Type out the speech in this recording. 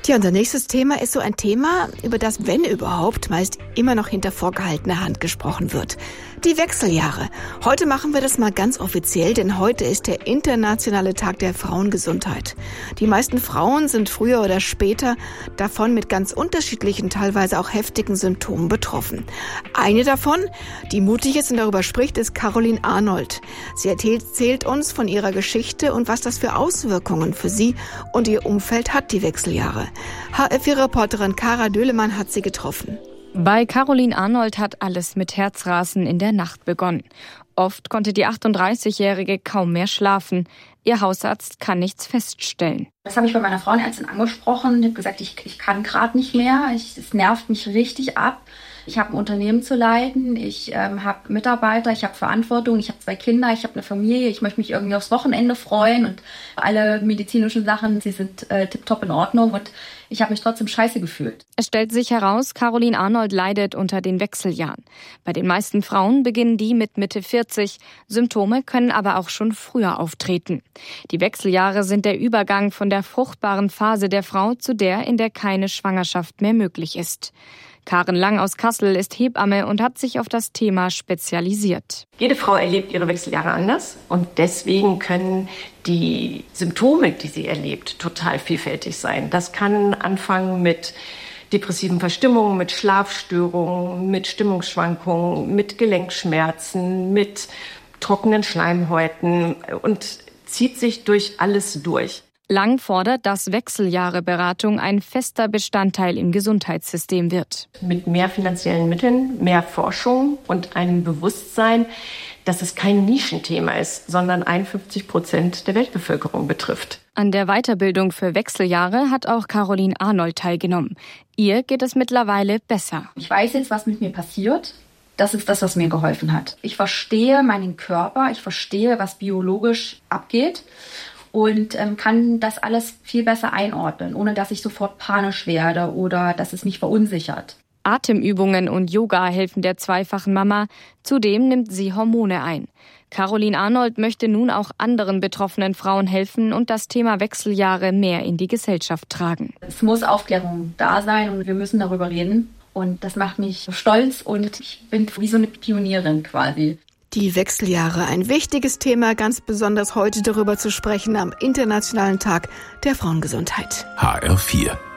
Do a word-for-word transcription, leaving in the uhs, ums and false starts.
Ja, unser nächstes Thema ist so ein Thema, über das, wenn überhaupt, meist immer noch hinter vorgehaltener Hand gesprochen wird. Die Wechseljahre. Heute machen wir das mal ganz offiziell, denn heute ist der internationale Tag der Frauengesundheit. Die meisten Frauen sind früher oder später davon mit ganz unterschiedlichen, teilweise auch heftigen Symptomen betroffen. Eine davon, die mutig ist und darüber spricht, ist Caroline Arnold. Sie erzählt uns von ihrer Geschichte und was das für Auswirkungen für sie und ihr Umfeld hat, die Wechseljahre. H R vier-Reporterin Cara Döhlemann hat sie getroffen. Bei Caroline Arnold hat alles mit Herzrasen in der Nacht begonnen. Oft konnte die achtunddreißigjährige kaum mehr schlafen. Ihr Hausarzt kann nichts feststellen. Das habe ich bei meiner Frauenärztin angesprochen. Ich habe gesagt, ich, ich kann gerade nicht mehr. Ich, es nervt mich richtig ab. Ich habe ein Unternehmen zu leiten, ich ähm, habe Mitarbeiter, ich habe Verantwortung, ich habe zwei Kinder, ich habe eine Familie, ich möchte mich irgendwie aufs Wochenende freuen und alle medizinischen Sachen, sie sind äh, tipptopp in Ordnung und ich habe mich trotzdem scheiße gefühlt. Es stellt sich heraus, Caroline Arnold leidet unter den Wechseljahren. Bei den meisten Frauen beginnen die mit Mitte vierzig. Symptome können aber auch schon früher auftreten. Die Wechseljahre sind der Übergang von der fruchtbaren Phase der Frau zu der, in der keine Schwangerschaft mehr möglich ist. Karen Lang aus Kassel ist Hebamme und hat sich auf das Thema spezialisiert. Jede Frau erlebt ihre Wechseljahre anders und deswegen können die Symptome, die sie erlebt, total vielfältig sein. Das kann anfangen mit depressiven Verstimmungen, mit Schlafstörungen, mit Stimmungsschwankungen, mit Gelenkschmerzen, mit trockenen Schleimhäuten und zieht sich durch alles durch. Lang fordert, dass Wechseljahreberatung ein fester Bestandteil im Gesundheitssystem wird. Mit mehr finanziellen Mitteln, mehr Forschung und einem Bewusstsein, dass es kein Nischenthema ist, sondern einundfünfzig Prozent der Weltbevölkerung betrifft. An der Weiterbildung für Wechseljahre hat auch Caroline Arnold teilgenommen. Ihr geht es mittlerweile besser. Ich weiß jetzt, was mit mir passiert. Das ist das, was mir geholfen hat. Ich verstehe meinen Körper, ich verstehe, was biologisch abgeht. Und ähm, kann das alles viel besser einordnen, ohne dass ich sofort panisch werde oder dass es mich verunsichert. Atemübungen und Yoga helfen der zweifachen Mama. Zudem nimmt sie Hormone ein. Caroline Arnold möchte nun auch anderen betroffenen Frauen helfen und das Thema Wechseljahre mehr in die Gesellschaft tragen. Es muss Aufklärung da sein und wir müssen darüber reden. Und das macht mich stolz und ich bin wie so eine Pionierin quasi. Die Wechseljahre, ein wichtiges Thema, ganz besonders heute darüber zu sprechen am Internationalen Tag der Frauengesundheit. H R vier